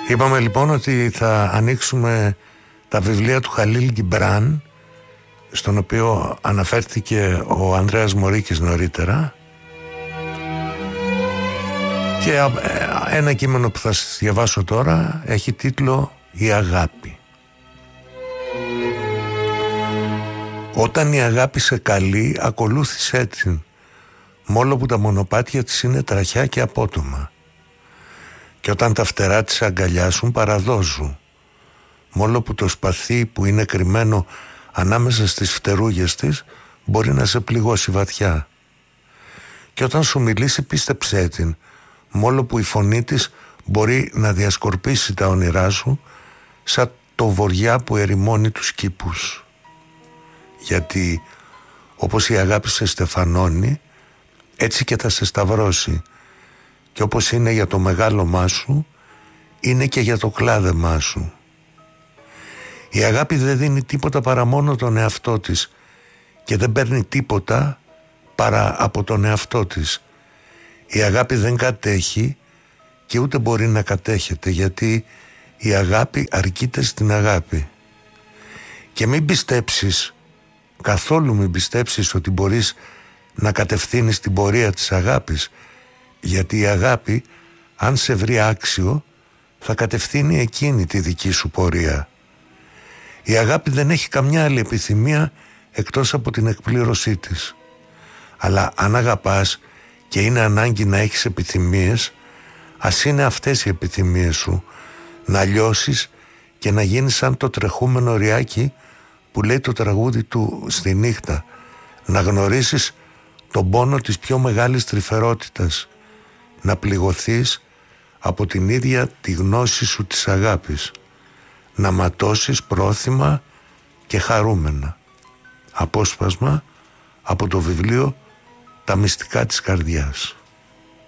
Είπαμε λοιπόν ότι θα ανοίξουμε τα βιβλία του Χαλίλ Γκιμπράν, στον οποίο αναφέρθηκε ο Ανδρέας Μωρίκης νωρίτερα, και ένα κείμενο που θα σας διαβάσω τώρα έχει τίτλο «Η αγάπη». Όταν η αγάπη σε καλεί, ακολούθησέ την, μόλο που τα μονοπάτια της είναι τραχιά και απότομα. Και όταν τα φτερά της αγκαλιάσουν, παραδόζου, μόλο που το σπαθί που είναι κρυμμένο ανάμεσα στις φτερούγες της μπορεί να σε πληγώσει βαθιά. Και όταν σου μιλήσει, πίστεψέ την, μόλο που η φωνή της μπορεί να διασκορπίσει τα όνειρά σου σαν το βοριά που ερημώνει τους κήπους. Γιατί όπως η αγάπη σε στεφανώνει, έτσι και θα σε σταυρώσει, και όπως είναι για το μεγάλωμά σου, είναι και για το κλάδεμά σου. Η αγάπη δεν δίνει τίποτα παρά μόνο τον εαυτό της και δεν παίρνει τίποτα παρά από τον εαυτό της. Η αγάπη δεν κατέχει και ούτε μπορεί να κατέχεται, γιατί η αγάπη αρκείται στην αγάπη. Και μην πιστέψεις, καθόλου μην πιστέψεις ότι μπορείς να κατευθύνεις την πορεία της αγάπης, γιατί η αγάπη, αν σε βρει άξιο, θα κατευθύνει εκείνη τη δική σου πορεία. Η αγάπη δεν έχει καμιά άλλη επιθυμία εκτός από την εκπλήρωσή της. Αλλά αν αγαπάς και είναι ανάγκη να έχεις επιθυμίες, ας είναι αυτές οι επιθυμίες σου, να λιώσεις και να γίνεις σαν το τρεχούμενο ριάκι που λέει το τραγούδι του στη νύχτα, να γνωρίσεις τον πόνο της πιο μεγάλης τρυφερότητας, να πληγωθείς από την ίδια τη γνώση σου της αγάπης, να ματώσεις πρόθυμα και χαρούμενα. Απόσπασμα από το βιβλίο «Τα μυστικά της καρδιάς».